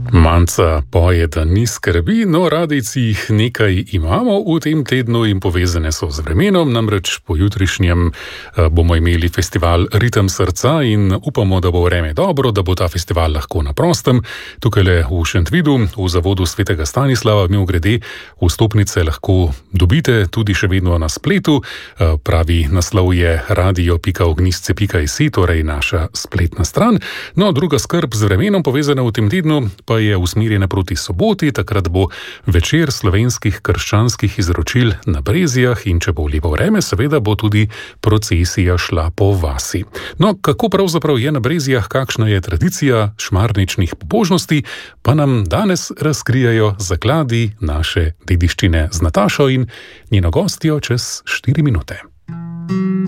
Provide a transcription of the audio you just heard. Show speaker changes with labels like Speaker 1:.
Speaker 1: Manca poje, da ni skrbi, no radijci jih nekaj imamo v tem tednu in povezane so z vremenom, namreč po jutrišnjem bomo imeli festival Ritem srca in upamo, da bo vreme dobro, da bo ta festival lahko na prostem. Tukaj v Šentvidu, v zavodu Svetega Stanislava, mimogrede, vstopnice lahko dobite tudi še vedno na spletu. Pravi naslov je radio.ognisce.si, torej naša spletna stran. No, druga skrb z vremenom povezana v tem tednu pa je usmerjena proti soboti, takrat bo večer slovenskih krščanskih izročil na Brezijah in če bo lepo vreme, seveda bo tudi procesija šla po vasi. No, kako pravzaprav je na Brezijah, kakšna je tradicija šmarničnih pobožnosti, pa nam danes razkrijajo zakladi naše dediščine z Natašo in njeno gostjo čez 4 minute.